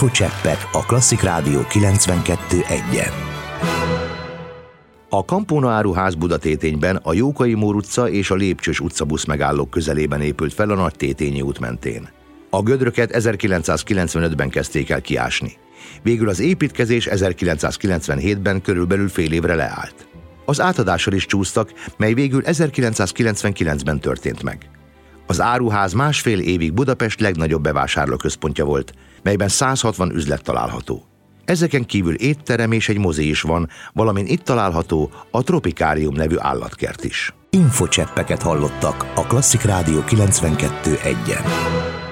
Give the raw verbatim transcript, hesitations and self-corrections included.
Infocseppek a Klasszik Rádió kilencvenkettő egyen. A Campona áruház Budatétényben a Jókai Mór utca és a Lépcsős utca buszmegállók közelében épült fel a Nagy Tétényi út mentén. A gödröket ezerkilencszázkilencvenötben kezdték el kiásni. Végül az építkezés ezerkilencszázkilencvenhétben körülbelül fél évre leállt. Az átadással is csúsztak, mely végül ezerkilencszázkilencvenkilencben történt meg. Az áruház másfél évig Budapest legnagyobb bevásárlóközpontja volt, melyben száz hatvan üzlet található. Ezeken kívül étterem és egy mozi is van, valamint itt található a Tropikárium nevű állatkert is. Infocseppeket hallottak a Klasszik Rádió kilencvenkettő egyen.